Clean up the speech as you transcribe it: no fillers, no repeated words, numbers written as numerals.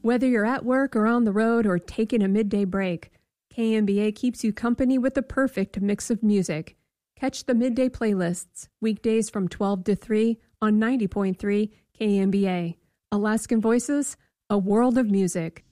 Whether you're at work or on the road or taking a midday break, KMBA keeps you company with the perfect mix of music. Catch the midday playlists, weekdays from 12 to 3 on 90.3 KMBA. Alaskan Voices, a world of music.